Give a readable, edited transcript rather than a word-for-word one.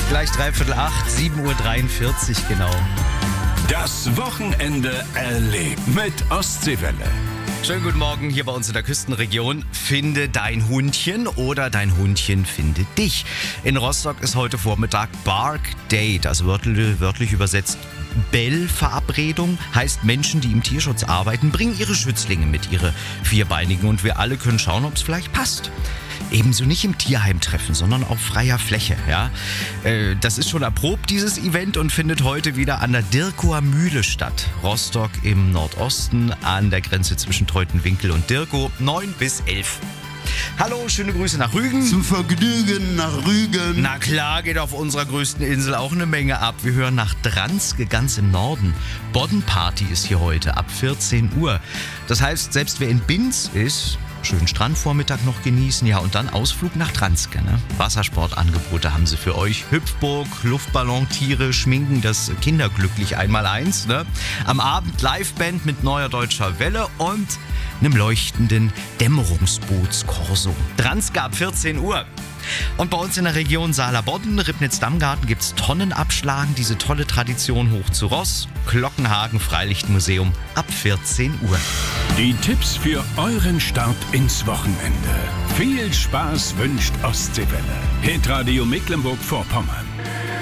Gleich 7:43 7:43 genau. Das Wochenende erlebt mit Ostseewelle. Schönen guten Morgen hier bei uns in der Küstenregion. Finde dein Hundchen oder dein Hundchen finde dich. In Rostock ist heute Vormittag Bark Date, also wörtlich übersetzt Bell-Verabredung. Heißt, Menschen, die im Tierschutz arbeiten, bringen ihre Schützlinge mit, ihre Vierbeinigen, und wir alle können schauen, ob es vielleicht passt. Ebenso nicht im Tierheim treffen, sondern auf freier Fläche. Ja? Das ist schon erprobt, dieses Event, und findet heute wieder an der Dirkower Mühle statt. Rostock im Nordosten an der Grenze zwischen Teutenwinkel und Dirkow, 9 bis 11. Hallo, schöne Grüße nach Rügen. Zum Vergnügen nach Rügen. Na klar, geht auf unserer größten Insel auch eine Menge ab. Wir hören nach Dranske, ganz im Norden. Boddenparty ist hier heute ab 14 Uhr. Das heißt, selbst wer in Binz ist, schönen Strandvormittag noch genießen, ja, und dann Ausflug nach Dranske. Ne? Wassersportangebote haben sie für euch. Hüpfburg, Luftballon, Tiere, Schminken, das Kinderglücklich 1x1. Ne? Am Abend Liveband mit Neuer Deutscher Welle und einem leuchtenden Dämmerungsbootskorso. Dranske ab 14 Uhr. Und bei uns in der Region Saarler-Bodden, Ribnitz-Dammgarten, gibt's Tonnenabschlagen, diese tolle Tradition hoch zu Ross. Glockenhagen Freilichtmuseum ab 14 Uhr. Die Tipps für euren Start ins Wochenende. Viel Spaß wünscht Ostseewelle. Hitradio Mecklenburg-Vorpommern.